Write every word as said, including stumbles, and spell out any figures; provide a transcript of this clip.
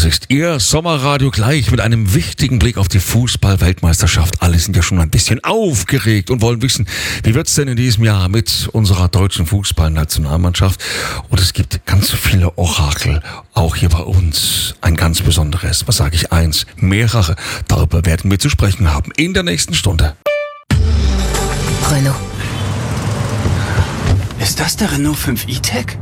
Das ist Ihr Sommerradio gleich mit einem wichtigen Blick auf die Fußball-Weltmeisterschaft. Alle sind ja schon ein bisschen aufgeregt und wollen wissen, wie wird's denn in diesem Jahr mit unserer deutschen Fußballnationalmannschaft? Und es gibt ganz viele Orakel, auch hier bei uns. Ein ganz besonderes, was sage ich, eins, mehrere. Darüber werden wir zu sprechen haben in der nächsten Stunde. Renault. Ist das der Renault fünf E-Tech?